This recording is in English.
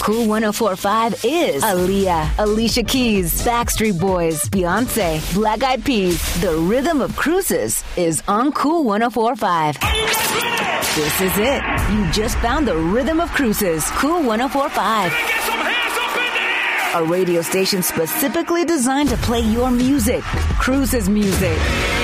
Cool 104.5 is Aaliyah, Alicia Keys, Backstreet Boys, Beyonce, Black Eyed Peas. The rhythm of cruises is on Cool 104.5. This is it. You just found the rhythm of cruises. Cool 104.5. A radio station specifically designed to play your music. Cruises music.